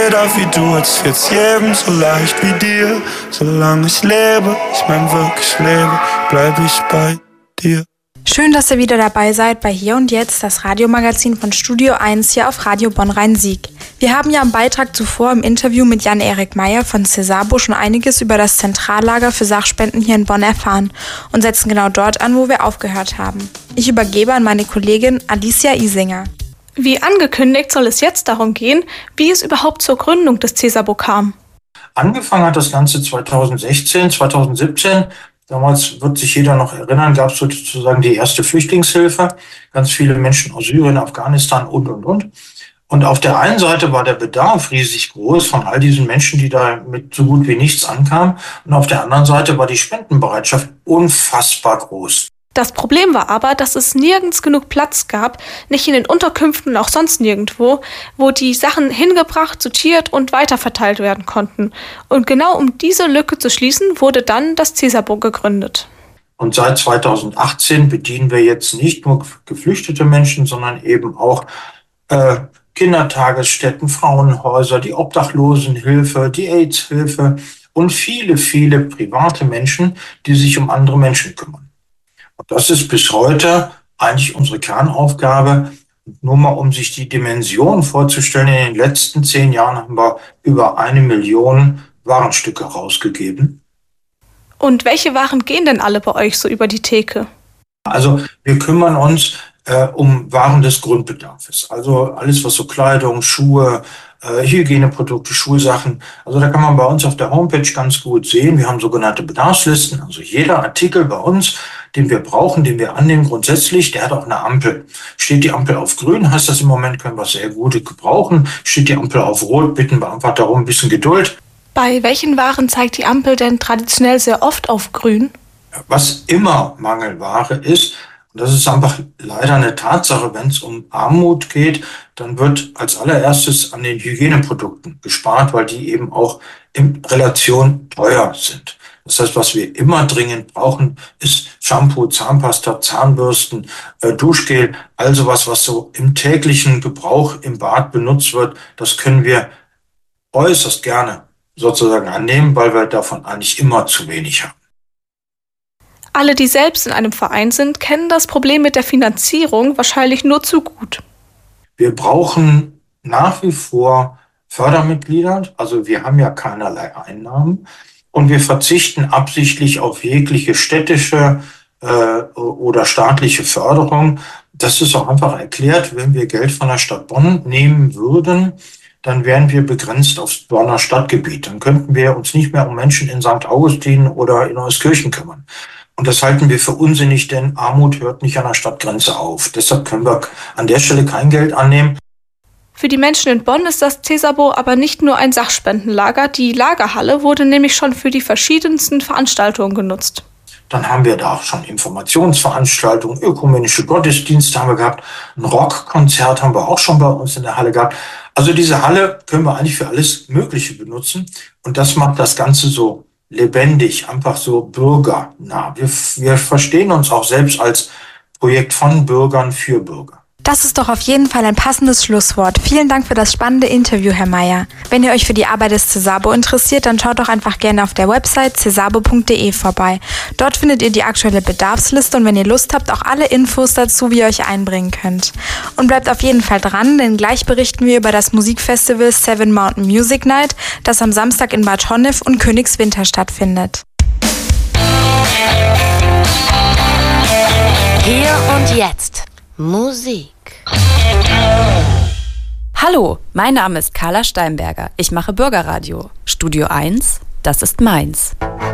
Jeder wie du, als wird's jedem so leicht wie dir. Solange ich lebe, ich mein wirklich lebe, bleib ich bei dir. Schön, dass ihr wieder dabei seid bei Hier und Jetzt, das Radiomagazin von Studio 1 hier auf Radio Bonn-Rhein-Sieg. Wir haben ja im Beitrag zuvor im Interview mit Jan-Erik Meyer von Cesabo schon einiges über das Zentrallager für Sachspenden hier in Bonn erfahren und setzen genau dort an, wo wir aufgehört haben. Ich übergebe an meine Kollegin Alicia Isinger. Wie angekündigt soll es jetzt darum gehen, wie es überhaupt zur Gründung des Cesabo kam. Angefangen hat das Ganze 2016, 2017. Damals wird sich jeder noch erinnern, gab es sozusagen die erste Flüchtlingshilfe. Ganz viele Menschen aus Syrien, Afghanistan und. Und auf der einen Seite war der Bedarf riesig groß von all diesen Menschen, die da mit so gut wie nichts ankamen. Und auf der anderen Seite war die Spendenbereitschaft unfassbar groß. Das Problem war aber, dass es nirgends genug Platz gab, nicht in den Unterkünften und auch sonst nirgendwo, wo die Sachen hingebracht, sortiert und weiterverteilt werden konnten. Und genau um diese Lücke zu schließen, wurde dann das Cesabo gegründet. Und seit 2018 bedienen wir jetzt nicht nur geflüchtete Menschen, sondern eben auch Kindertagesstätten, Frauenhäuser, die Obdachlosenhilfe, die AIDS-Hilfe und viele, viele private Menschen, die sich um andere Menschen kümmern. Und das ist bis heute eigentlich unsere Kernaufgabe. Nur mal, um sich die Dimension vorzustellen, in den letzten 10 Jahren haben wir über 1 Million Warenstücke rausgegeben. Und welche Waren gehen denn alle bei euch so über die Theke? Also wir kümmern uns um Waren des Grundbedarfs. Also alles, was so Kleidung, Schuhe, Hygieneprodukte, Schulsachen. Also da kann man bei uns auf der Homepage ganz gut sehen. Wir haben sogenannte Bedarfslisten. Also jeder Artikel bei uns, den wir brauchen, den wir annehmen grundsätzlich, der hat auch eine Ampel. Steht die Ampel auf grün, heißt das im Moment, können wir sehr gut gebrauchen. Steht die Ampel auf rot, bitten wir einfach darum ein bisschen Geduld. Bei welchen Waren zeigt die Ampel denn traditionell sehr oft auf grün? Was immer Mangelware ist, und das ist einfach leider eine Tatsache, wenn es um Armut geht, dann wird als allererstes an den Hygieneprodukten gespart, weil die eben auch in Relation teuer sind. Das heißt, was wir immer dringend brauchen, ist Shampoo, Zahnpasta, Zahnbürsten, Duschgel, also was so im täglichen Gebrauch im Bad benutzt wird. Das können wir äußerst gerne sozusagen annehmen, weil wir davon eigentlich immer zu wenig haben. Alle, die selbst in einem Verein sind, kennen das Problem mit der Finanzierung wahrscheinlich nur zu gut. Wir brauchen nach wie vor Fördermitglieder, also wir haben ja keinerlei Einnahmen und wir verzichten absichtlich auf jegliche städtische oder staatliche Förderung. Das ist auch einfach erklärt, wenn wir Geld von der Stadt Bonn nehmen würden, dann wären wir begrenzt aufs Bonner Stadtgebiet. Dann könnten wir uns nicht mehr um Menschen in St. Augustin oder in Euskirchen kümmern. Und das halten wir für unsinnig, denn Armut hört nicht an der Stadtgrenze auf. Deshalb können wir an der Stelle kein Geld annehmen. Für die Menschen in Bonn ist das Cesabo aber nicht nur ein Sachspendenlager. Die Lagerhalle wurde nämlich schon für die verschiedensten Veranstaltungen genutzt. Dann haben wir da auch schon Informationsveranstaltungen, ökumenische Gottesdienste haben wir gehabt, ein Rockkonzert haben wir auch schon bei uns in der Halle gehabt. Also diese Halle können wir eigentlich für alles Mögliche benutzen und das macht das Ganze so lebendig, einfach so bürgernah. Wir verstehen uns auch selbst als Projekt von Bürgern für Bürger. Das ist doch auf jeden Fall ein passendes Schlusswort. Vielen Dank für das spannende Interview, Herr Meyer. Wenn ihr euch für die Arbeit des Cesabo interessiert, dann schaut doch einfach gerne auf der Website cesabo.de vorbei. Dort findet ihr die aktuelle Bedarfsliste und wenn ihr Lust habt, auch alle Infos dazu, wie ihr euch einbringen könnt. Und bleibt auf jeden Fall dran, denn gleich berichten wir über das Musikfestival Seven Mountain Music Night, das am Samstag in Bad Honnef und Königswinter stattfindet. Hier und jetzt. Musik. Hallo, mein Name ist Carla Steinberger. Ich mache Bürgerradio. Studio 1, das ist meins.